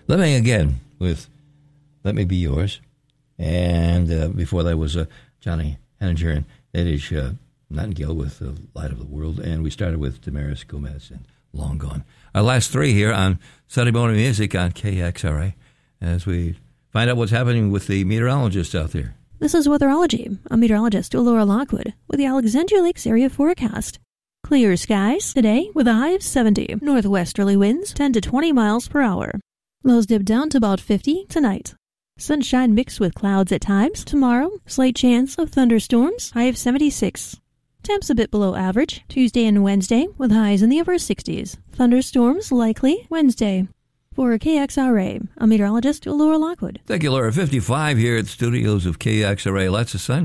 Lemming again with Let Me Be Yours. And before that was Johnny Henninger and Eddie Nightingale with The Light of the World. And we started with Damaris Gomez and Long Gone. Our last three here on Sunday Morning Music on KXRA as we find out what's happening with the meteorologists out there. This is Weatherology. I'm meteorologist Laura Lockwood with the Alexandria Lakes area forecast. Clear skies today with a high of 70. Northwesterly winds 10 to 20 miles per hour. Lows dip down to about 50 tonight. Sunshine mixed with clouds at times. Tomorrow, slight chance of thunderstorms, high of 76. Temps a bit below average Tuesday and Wednesday with highs in the upper 60s. Thunderstorms likely Wednesday. For KXRA, I'm meteorologist Laura Lockwood. Thank you, Laura. 55 here at the studios of KXRA. Lots of sunshine.